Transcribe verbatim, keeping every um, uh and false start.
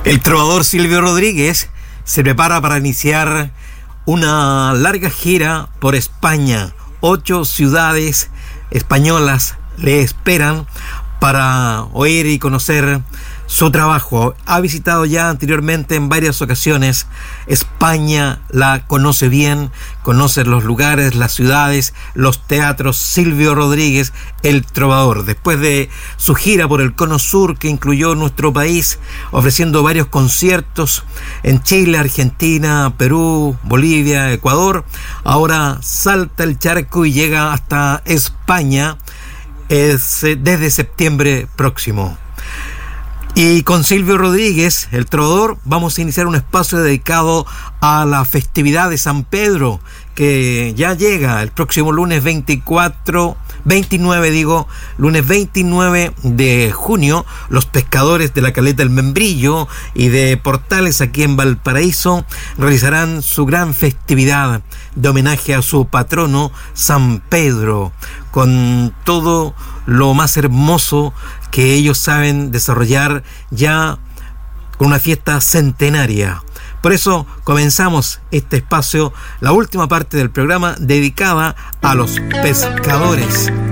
El trovador Silvio Rodríguez se prepara para iniciar una larga gira por España. Ocho ciudades españolas le esperan para oír y conocer su trabajo. Ha visitado ya anteriormente en varias ocasiones España, la conoce bien, conoce los lugares, las ciudades, los teatros. Silvio Rodríguez, el trovador, después de su gira por el Cono Sur, que incluyó nuestro país, ofreciendo varios conciertos en Chile, Argentina, Perú, Bolivia, Ecuador, ahora salta el charco y llega hasta España es, desde septiembre próximo. Y con Silvio Rodríguez, el trovador, vamos a iniciar un espacio dedicado a la festividad de San Pedro, que ya llega el próximo lunes veinticuatro, veintinueve digo, lunes veintinueve de junio. Los pescadores de la Caleta del Membrillo y de Portales, aquí en Valparaíso, realizarán su gran festividad de homenaje a su patrono San Pedro, con todo lo más hermoso que ellos saben desarrollar, ya con una fiesta centenaria. Por eso comenzamos este espacio, la última parte del programa dedicada a los pescadores